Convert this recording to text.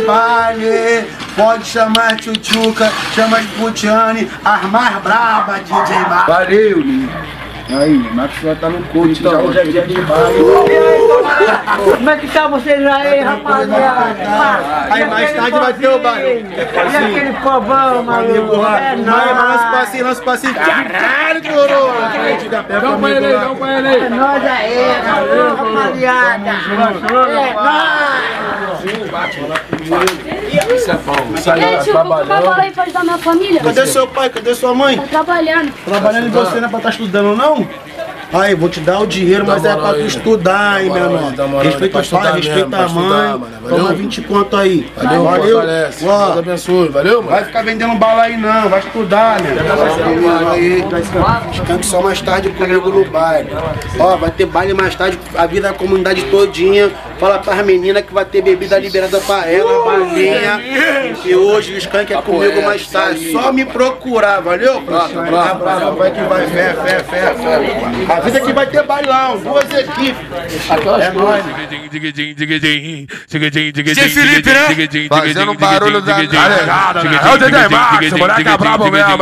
Vale, pode chamar Tchutchuca, chama de Putiane, as mais braba, DJ Marcos. Valeu, lindo. Aí, Marcos já tá no coach, então. Hoje é dia de baile. Como é que tá vocês aí, rapaziada? Aí mais tarde vai ter o baile. E aquele povão, maluco? É Lança o passinho. Caralho, coroa. Dá pra ele aí. É nóis aí, maluco, rapaziada. É nóis. Isso é bom. Isso aí Ei, é tio, vou comprar trabalhando. bola aí pra ajudar minha família. Cadê seu pai? Cadê sua mãe? Tá trabalhando. Trabalhando em você, não é pra estar estudando, não? Aí, vou te dar o dinheiro, mas é pra tu estudar, hein, meu irmão. Respeita o pai, respeita a mãe. Toma 20 conto aí. Valeu, fortalece. Deus abençoe. Valeu, mano. Vai ficar vendendo bala aí não, vai estudar, né? Aí, descanse só mais tarde comigo no baile. Ó, vai ter baile mais tarde, avisa a comunidade todinha. Fala pras meninas que vai ter bebida liberada pra ela, balinha. E hoje o skunk é comigo mais tarde. Só me procurar, valeu? Vai que vai, fé. Avisa que vai ter bailão, duas equipes. É nóis. DJ Felipe, né? Fazendo barulho da galegada, né? É o DJ Max, o moleque é brabo mesmo.